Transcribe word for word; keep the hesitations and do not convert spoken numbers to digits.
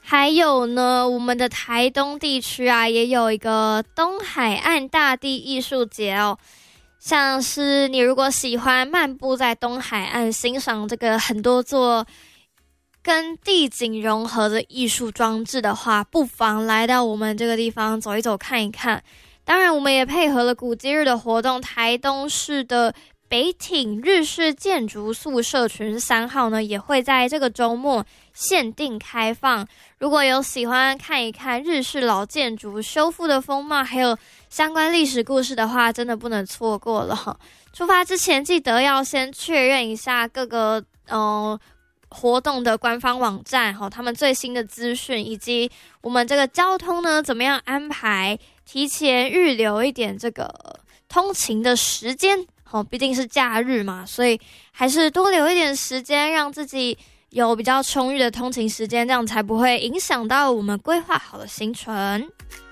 还有呢，我们的台东地区啊，也有一个东海岸大地艺术节哦。像是你如果喜欢漫步在东海岸，欣赏这个很多座跟地景融合的艺术装置的话，不妨来到我们这个地方走一走看一看。当然我们也配合了古迹日的活动，台东市的北町日式建筑宿舍群三号呢，也会在这个周末限定开放。如果有喜欢看一看日式老建筑修复的风貌，还有相关历史故事的话，真的不能错过了。出发之前记得要先确认一下各个呃活动的官方网站，他们最新的资讯，以及我们这个交通呢怎么样安排，提前预留一点这个通勤的时间。毕竟是假日嘛，所以还是多留一点时间，让自己有比较充裕的通勤时间，这样才不会影响到我们规划好的行程。